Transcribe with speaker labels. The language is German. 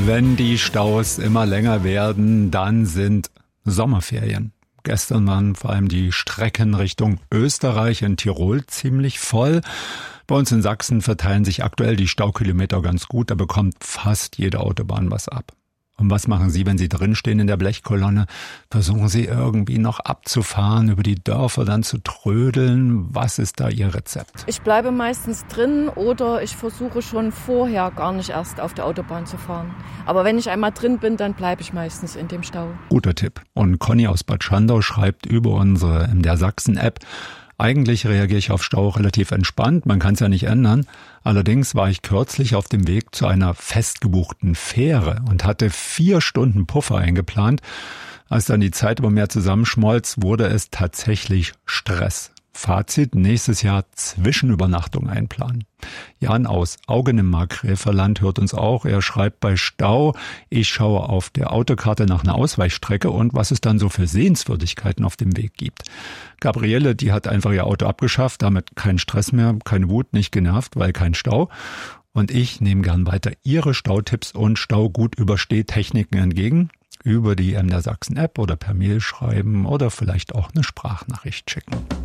Speaker 1: Wenn die Staus immer länger werden, dann sind Sommerferien. Gestern waren vor allem die Strecken Richtung Österreich in Tirol ziemlich voll. Bei uns in Sachsen verteilen sich aktuell die Staukilometer ganz gut. Da bekommt fast jede Autobahn was ab. Und was machen Sie, wenn Sie drinstehen in der Blechkolonne? Versuchen Sie irgendwie noch abzufahren, über die Dörfer dann zu trödeln? Was ist da Ihr Rezept?
Speaker 2: Ich bleibe meistens drin oder ich versuche schon vorher gar nicht erst auf der Autobahn zu fahren. Aber wenn ich einmal drin bin, dann bleibe ich meistens in dem Stau.
Speaker 1: Guter Tipp. Und Conny aus Bad Schandau schreibt über unsere MDR Sachsen-App: Eigentlich reagiere ich auf Stau relativ entspannt, man kann es ja nicht ändern. Allerdings war ich kürzlich auf dem Weg zu einer festgebuchten Fähre und hatte 4 Stunden Puffer eingeplant. Als dann die Zeit aber mehr zusammenschmolz, wurde es tatsächlich Stress. Fazit: nächstes Jahr Zwischenübernachtung einplanen. Jan aus Auggen im Markgräferland hört uns auch. Er schreibt bei Stau: Ich schaue auf der Autokarte nach einer Ausweichstrecke und was es dann so für Sehenswürdigkeiten auf dem Weg gibt. Gabriele, die hat einfach ihr Auto abgeschafft, damit kein Stress mehr, keine Wut, nicht genervt, weil kein Stau. Und ich nehme gern weiter Ihre Stautipps und Staugut-Überstehtechniken entgegen. Über die MDR Sachsen App oder per Mail schreiben oder vielleicht auch eine Sprachnachricht schicken.